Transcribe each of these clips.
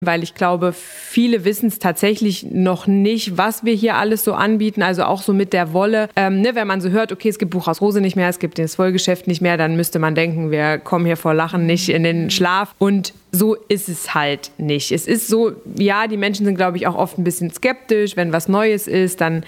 weil ich glaube, viele wissen es tatsächlich noch nicht, was wir hier alles so anbieten, also auch so mit der Wolle. Wenn man so hört, okay, es gibt Buchhaus Rose nicht mehr, es gibt das Wollgeschäft nicht mehr, dann müsste man denken, wir kommen hier vor Lachen nicht in den Schlaf. Und so ist es halt nicht. Es ist so, ja, die Menschen sind, glaube ich, auch oft ein bisschen skeptisch, wenn was Neues ist, dann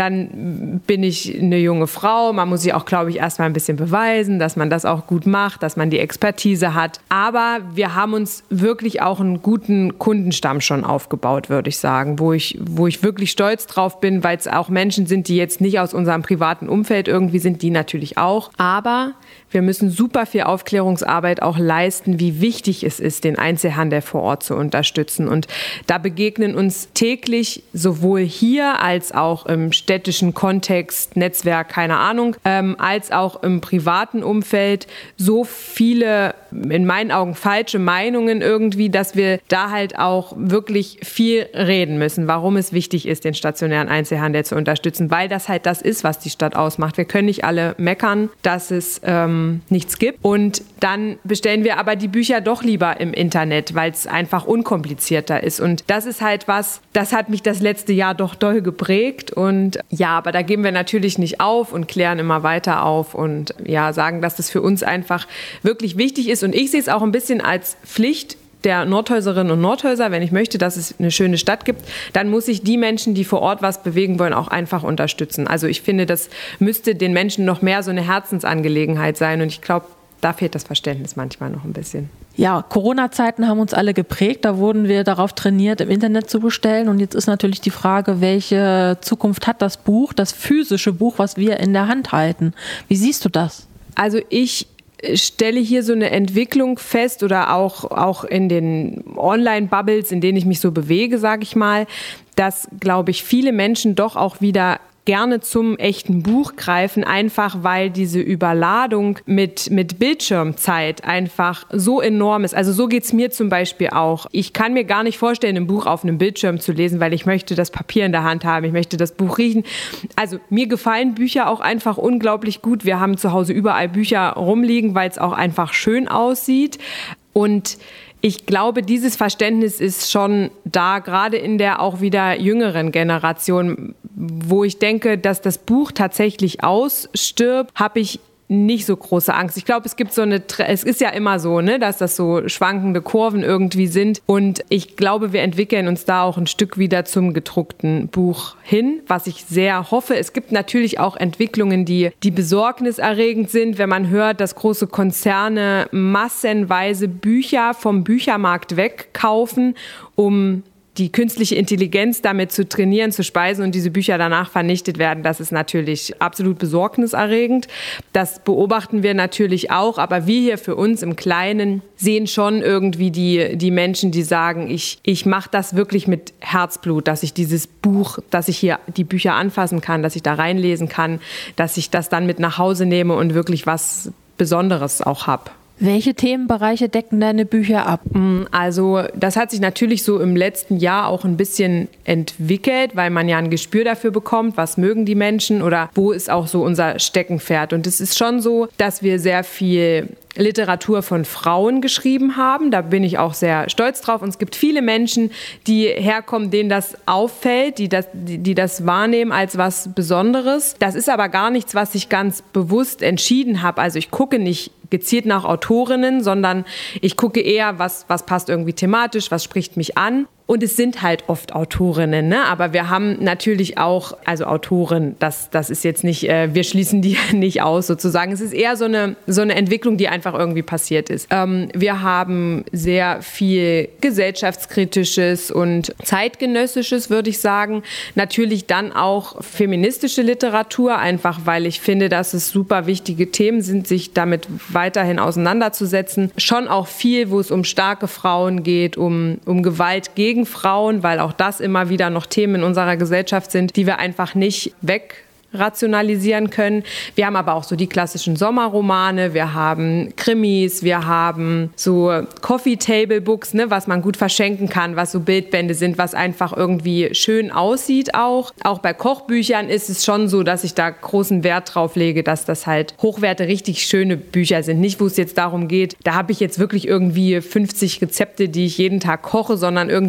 bin ich eine junge Frau. Man muss sich auch, glaube ich, erstmal ein bisschen beweisen, dass man das auch gut macht, dass man die Expertise hat. Aber wir haben uns wirklich auch einen guten Kundenstamm schon aufgebaut, würde ich sagen, wo ich wirklich stolz drauf bin, weil es auch Menschen sind, die jetzt nicht aus unserem privaten Umfeld irgendwie sind, die natürlich auch. Aber wir müssen super viel Aufklärungsarbeit auch leisten, wie wichtig es ist, den Einzelhandel vor Ort zu unterstützen. Und da begegnen uns täglich sowohl hier als auch im städtischen Kontext, Netzwerk, keine Ahnung, als auch im privaten Umfeld so viele, in meinen Augen falsche Meinungen irgendwie, dass wir da halt auch wirklich viel reden müssen, warum es wichtig ist, den stationären Einzelhandel zu unterstützen, weil das halt das ist, was die Stadt ausmacht. Wir können nicht alle meckern, dass es nichts gibt. Und dann bestellen wir aber die Bücher doch lieber im Internet, weil es einfach unkomplizierter ist. Und das ist halt was, das hat mich das letzte Jahr doch doll geprägt. Und ja, aber da geben wir natürlich nicht auf und klären immer weiter auf und ja, sagen, dass das für uns einfach wirklich wichtig ist. Und ich sehe es auch ein bisschen als Pflicht der Nordhäuserinnen und Nordhäuser, wenn ich möchte, dass es eine schöne Stadt gibt, dann muss ich die Menschen, die vor Ort was bewegen wollen, auch einfach unterstützen. Also ich finde, das müsste den Menschen noch mehr so eine Herzensangelegenheit sein. Und ich glaube, da fehlt das Verständnis manchmal noch ein bisschen. Ja, Corona-Zeiten haben uns alle geprägt. Da wurden wir darauf trainiert, im Internet zu bestellen. Und jetzt ist natürlich die Frage, welche Zukunft hat das Buch, das physische Buch, was wir in der Hand halten? Wie siehst du das? Also ich stelle hier so eine Entwicklung fest oder auch in den Online-Bubbles, in denen ich mich so bewege, sage ich mal, dass, glaube ich, viele Menschen doch auch wieder gerne zum echten Buch greifen, einfach weil diese Überladung mit Bildschirmzeit einfach so enorm ist. Also so geht's mir zum Beispiel auch. Ich kann mir gar nicht vorstellen, ein Buch auf einem Bildschirm zu lesen, weil ich möchte das Papier in der Hand haben, ich möchte das Buch riechen. Also mir gefallen Bücher auch einfach unglaublich gut. Wir haben zu Hause überall Bücher rumliegen, weil es auch einfach schön aussieht. Und ich glaube, dieses Verständnis ist schon da, gerade in der auch wieder jüngeren Generation, wo ich denke, dass das Buch tatsächlich ausstirbt, habe ich nicht so große Angst. Ich glaube, es ist ja immer so, ne, dass das so schwankende Kurven irgendwie sind. Und ich glaube, wir entwickeln uns da auch ein Stück wieder zum gedruckten Buch hin, was ich sehr hoffe. Es gibt natürlich auch Entwicklungen, die besorgniserregend sind, wenn man hört, dass große Konzerne massenweise Bücher vom Büchermarkt wegkaufen, um die künstliche Intelligenz damit zu trainieren, zu speisen und diese Bücher danach vernichtet werden. Das ist natürlich absolut besorgniserregend. Das beobachten wir natürlich auch, aber wir hier für uns im Kleinen sehen schon irgendwie die Menschen, die sagen, ich mache das wirklich mit Herzblut, dass ich dieses Buch, dass ich hier die Bücher anfassen kann, dass ich da reinlesen kann, dass ich das dann mit nach Hause nehme und wirklich was Besonderes auch habe. Welche Themenbereiche decken deine Bücher ab? Also das hat sich natürlich so im letzten Jahr auch ein bisschen entwickelt, weil man ja ein Gespür dafür bekommt, was mögen die Menschen oder wo ist auch so unser Steckenpferd. Und es ist schon so, dass wir sehr viel Literatur von Frauen geschrieben haben. Da bin ich auch sehr stolz drauf. Und es gibt viele Menschen, die herkommen, denen das auffällt, die das wahrnehmen als was Besonderes. Das ist aber gar nichts, was ich ganz bewusst entschieden habe. Also ich gucke nicht gezielt nach Autorinnen, sondern ich gucke eher, was passt irgendwie thematisch, was spricht mich an. Und es sind halt oft Autorinnen, ne? Aber wir haben natürlich auch, also Autoren, das ist jetzt nicht, wir schließen die nicht aus sozusagen. Es ist eher so eine Entwicklung, die einfach irgendwie passiert ist. Wir haben sehr viel gesellschaftskritisches und zeitgenössisches, würde ich sagen. Natürlich dann auch feministische Literatur, einfach weil ich finde, dass es super wichtige Themen sind, sich damit weiterhin auseinanderzusetzen. Schon auch viel, wo es um starke Frauen geht, um Gewalt gegen Frauen, weil auch das immer wieder noch Themen in unserer Gesellschaft sind, die wir einfach nicht rationalisieren können. Wir haben aber auch so die klassischen Sommerromane, wir haben Krimis, wir haben so Coffee-Table-Books, ne, was man gut verschenken kann, was so Bildbände sind, was einfach irgendwie schön aussieht auch. Auch bei Kochbüchern ist es schon so, dass ich da großen Wert drauf lege, dass das halt hochwertige, richtig schöne Bücher sind. Nicht, wo es jetzt darum geht, da habe ich jetzt wirklich irgendwie 50 Rezepte, die ich jeden Tag koche, sondern irgendwie